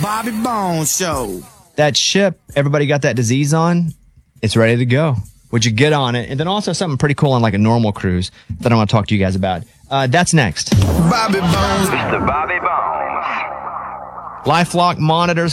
Bobby Bones Show. That ship, everybody got that disease on, it's ready to go. Would you get on it? And then also something pretty cool on like a normal cruise that I want to talk to you guys about. That's next. Bobby Bones. Mr. Bobby Bones. LifeLock monitors